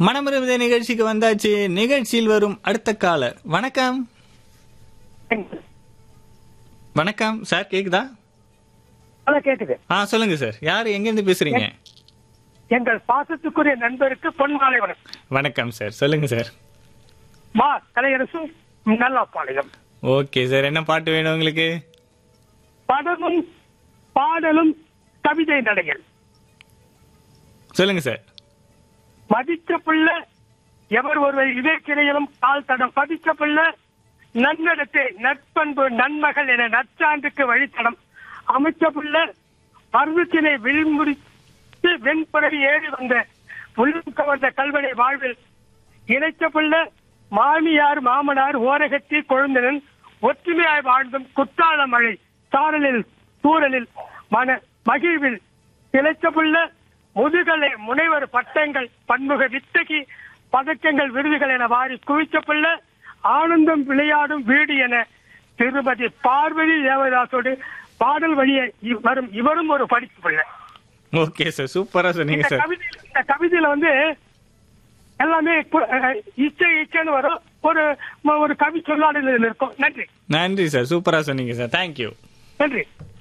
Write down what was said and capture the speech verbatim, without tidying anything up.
மனமிருந்த நிகழ்ச்சிக்கு வந்தாச்சு. நிகழ்ச்சியில் வரும் அடுத்த காலர். வணக்கம். வணக்கம் சார், கேக்குதா? கேக்குது. ஆ சொல்லுங்க சார், யாரு எங்க இருந்து பேசுறீங்க? எங்கள் பாசத்துக்குரிய நண்பருக்கு பொன்மாலை வணக்கம். வணக்கம் சார், சொல்லுங்க சார். மா கலையரசு நல்லாப்பாளையம். ஓகே சார், என்ன பாட்டு வேணும் உங்களுக்கு? படமும் பாடலும் கவிதை நடைகள். சொல்லுங்க சார். மதித்த பிள்ளை எவர் ஒருவர் இதே கிளையிலும் கால் தடம் பதித்த பிள்ளை நன்னடத்தை நற்பண்பு நன்மகள் என நற்சான்றுக்கு வழித்தடம் அமைச்ச பிள்ளை பருவத்தினை விழிமுறித்து வெண்புறவி ஏறி வந்த உள்ளம் கவர்ந்த கல்வனை வாழ்வில் இணைத்த பிள்ளை மாமியார் மாமனார் ஓரகத்தி கொழுந்தனன் ஒற்றுமையாய் வாழ்ந்தும் குற்றால மழை சாரலில் தூரலில் மன மகிழ்வில் இழைத்த பிள்ளை முதுகலை முனைவர் பட்டங்கள் பன்முக வித்தகி பதக்கங்கள் விருதுகள் என வாரி குவித்த பிள்ளை ஆனந்தம் விளையாடும் வீடு என திருமதி பார்வதி தேவதாசோடு பாடல் வழியை வரும் இவரும் ஒரு படிப்பு பிள்ளை. ஓகே சார், சூப்பரா சொன்னீங்க சார். இந்த கவிதையில வந்து எல்லாமே இச்சை இச்சைன்னு வரும், ஒரு ஒரு கவி சொல்லாடல் இருக்கும். நன்றி நன்றி சார், சூப்பரா சொன்னீங்க சார். தேங்க்யூ. நன்றி.